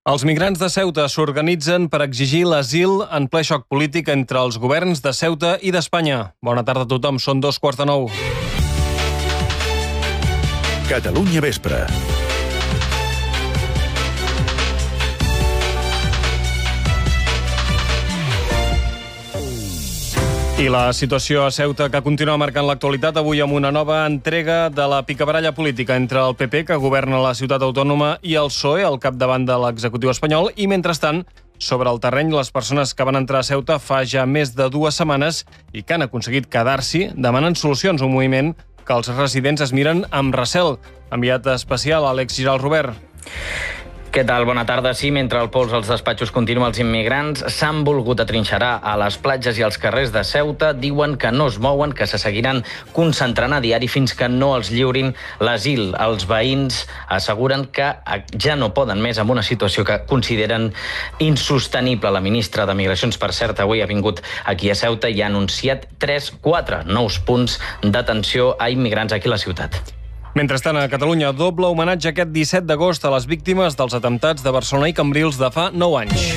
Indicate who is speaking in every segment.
Speaker 1: Els migrants de Ceuta s'organitzen per exigir l'asil en ple xoc polític entre els governs de Ceuta i d'Espanya. Bona tarda a tothom, són 8:45.
Speaker 2: Catalunya Vespre.
Speaker 1: I la situació a Ceuta que continua marcant l'actualitat avui amb una nova entrega de la picabaralla política entre el PP, que governa la ciutat autònoma, i el PSOE, al capdavant de l'executiu espanyol. I, mentrestant, sobre el terreny, les persones que van entrar a Ceuta fa ja més de 2 setmanes i que han aconseguit quedar-s'hi demanen solucions, un moviment que els residents es miren amb recel. Enviat especial, Àlex Giral Robert.
Speaker 3: Què tal? Bona tarda. Sí, mentre el pols als despatxos continua, els immigrants s'han volgut atrinxerar a les platges i als carrers de Ceuta. Diuen que no es mouen, que se seguiran concentrant a diari fins que no els lliurin l'asil. Els veïns asseguren que ja no poden més amb una situació que consideren insostenible. La ministra de Migracions, per cert, avui ha vingut aquí a Ceuta i ha anunciat 4 nous punts d'atenció a immigrants aquí a la ciutat.
Speaker 1: Mentrestant, a Catalunya, doble homenatge aquest 17 d'agost a les víctimes dels atemptats de Barcelona i Cambrils de fa 9 anys.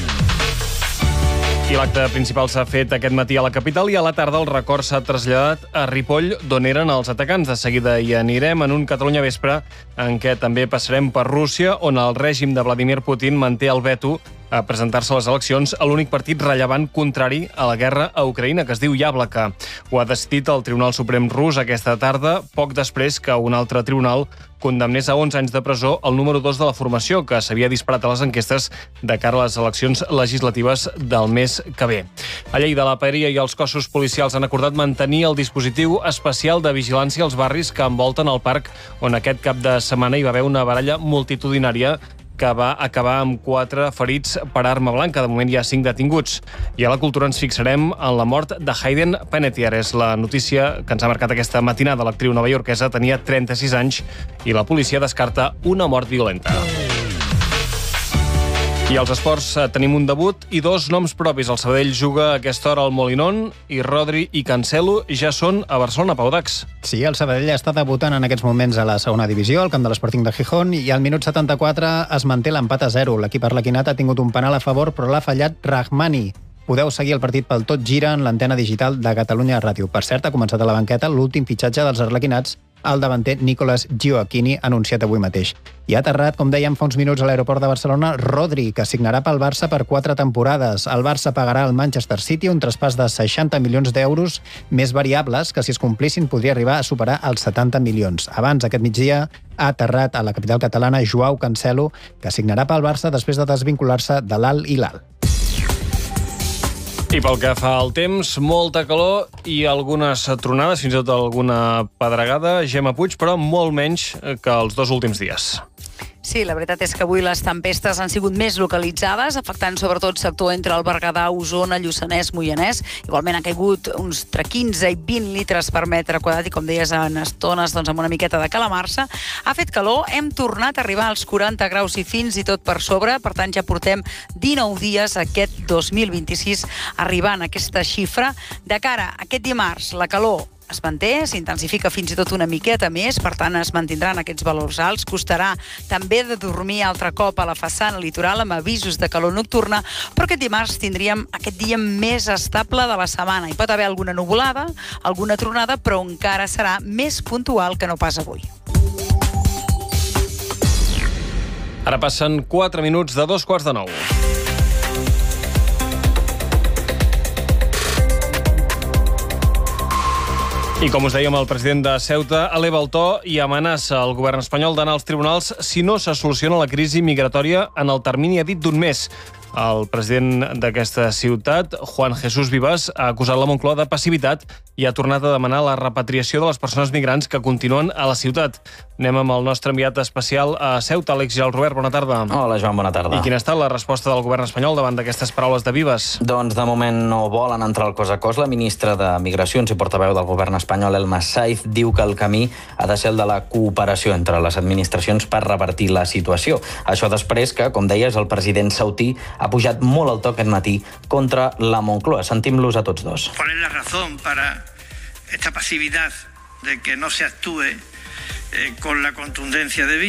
Speaker 1: I l'acte principal s'ha fet aquest matí a la capital i a la tarda el record s'ha traslladat a Ripoll, d'on eren els atacants. De seguida hi anirem en un Catalunya Vespre en què també passarem per Rússia, on el règim de Vladimir Putin manté el veto a presentar-se a les eleccions a l'únic partit rellevant contrari a la guerra a Ucraïna, que es diu Yablaka. Ho ha decidit el Tribunal Suprem rus aquesta tarda, poc després que un altre tribunal condemnés a 11 anys de presó el número 2 de la formació, que s'havia disparat a les enquestes de cara a les eleccions legislatives del mes que ve. A Lleida, la PERI i els cossos policials han acordat mantenir el dispositiu especial de vigilància als barris que envolten el parc, on aquest cap de setmana hi va haver una baralla multitudinària que va acabar amb 4 ferits per arma blanca. De moment hi ha 5 detinguts. I a la cultura ens fixarem en la mort de Hayden Panettiere. És la notícia que ens ha marcat aquesta matinada. L'actriu novaiorquesa tenia 36 anys i la policia descarta una mort violenta. I als esports tenim un debut i 2 noms propis. El Sabadell juga a aquesta hora al Molinón i Rodri i Cancelo ja són a Barcelona, Pau Dax.
Speaker 4: Sí, el Sabadell està debutant en aquests moments a la segona divisió, al camp de l'Sporting de Gijón, i al minut 74 es manté l'empat a 0. L'equip arlequinat ha tingut un penal a favor, però l'ha fallat Rahmani. Podeu seguir el partit pel Tot Gira en l'antena digital de Catalunya Ràdio. Per cert, ha començat a la banqueta l'últim fitxatge dels arlequinats, el davanter Nicolas Gioacchini, anunciat avui mateix. I ha aterrat, com dèiem fa uns minuts, a l'aeroport de Barcelona, Rodri, que signarà pel Barça per 4 temporades. El Barça pagarà al Manchester City un traspàs de 60 milions d'euros més variables, que si es complissin podria arribar a superar els 70 milions. Abans, aquest migdia, ha aterrat a la capital catalana Joao Cancelo, que signarà pel Barça després de desvincular-se de l'Al Hilal.
Speaker 1: I pel que fa al temps, molta calor i algunes tronades, fins i tot alguna pedregada, Gemma Puig, però molt menys que els 2 últims dies.
Speaker 5: Sí, la veritat és que avui les tempestes han sigut més localitzades, afectant sobretot sector entre el Berguedà, Osona, Lluçanès, Moianès. Igualment ha caigut uns entre 15 i 20 litres per metre quadrat i, com deies, en estones amb una miqueta de calamarsa. Ha fet calor, hem tornat a arribar als 40 graus i fins i tot per sobre, per tant ja portem 19 dies aquest 2026 arribant a aquesta xifra. De cara a aquest dimarts, la calor es manté, s'intensifica fins i tot una miqueta més, per tant es mantindran aquests valors alts. Costarà també de dormir altre cop a la façana litoral amb avisos de calor nocturna, però aquest dimarts tindríem aquest dia més estable de la setmana. Hi pot haver alguna nuvolada, alguna tronada, però encara serà més puntual que no pas avui.
Speaker 1: Ara passen 4 minuts de 8:45. I com us dèiem, el president de Ceuta eleva el to i amenaça el govern espanyol d'anar als tribunals si no se soluciona la crisi migratòria en el termini, ha dit, d'un mes. El president d'aquesta ciutat, Juan Jesús Vivas, ha acusat la Moncloa de passivitat i ha tornat a demanar la repatriació de les persones migrants que continuen a la ciutat. Anem amb el nostre enviat especial a Ceuta, Àlex Giral Robert. Bona tarda.
Speaker 3: Hola, Joan, bona tarda.
Speaker 1: I quina ha estat la resposta del govern espanyol davant d'aquestes paraules de Vivas?
Speaker 3: Doncs de moment no volen entrar al cos a cos. La ministra de Migracions i portaveu del govern espanyol, Elma Saiz, diu que el camí ha de ser el de la cooperació entre les administracions per revertir la situació. Això després que, com deies, el president sautí ha pujat molt el to aquest matí contra la Moncloa. Sentim-los a tots dos.
Speaker 6: ¿Cuál es la razón para esta pasividad de que no se actúe con la contundencia debida?